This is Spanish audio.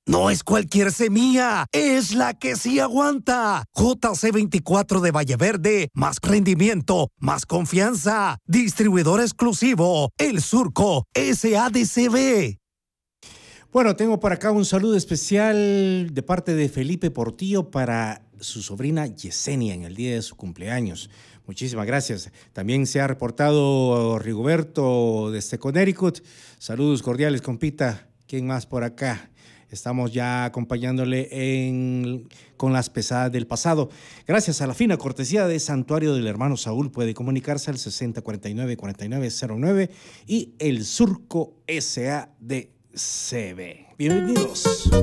No es cualquier semilla, es la que sí aguanta. JC24 de Valleverde, más rendimiento, más confianza. Distribuidor exclusivo, El Surco, SADCB. Bueno, tengo por acá un saludo especial de parte de Felipe Portillo para su sobrina Yesenia en el día de su cumpleaños. Muchísimas gracias. También se ha reportado Rigoberto desde Connecticut. Saludos cordiales, compita. ¿Quién más por acá? Estamos ya acompañándole con las pesadas del pasado. Gracias a la fina cortesía de Santuario del Hermano Saúl, puede comunicarse al 6049-4909 y El Surco SADCB. Bienvenidos.